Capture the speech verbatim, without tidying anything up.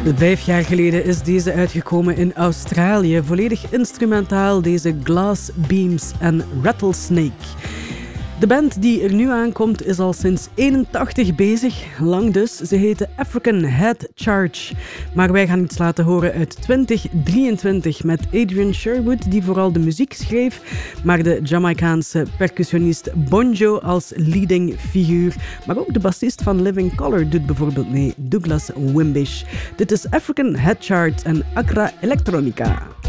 Vijf jaar geleden is deze uitgekomen in Australië. Volledig instrumentaal, deze Glass Beams en Rattlesnake. De band die er nu aankomt is al sinds eenentachtig bezig, lang dus. Ze heette African Head Charge. Maar wij gaan iets laten horen uit twintig drieëntwintig met Adrian Sherwood, die vooral de muziek schreef, maar de Jamaicaanse percussionist Bonjo als leading figuur. Maar ook de bassist van Living Colour doet bijvoorbeeld mee, Douglas Wimbish. Dit is African Head Charge en Accra Electronica.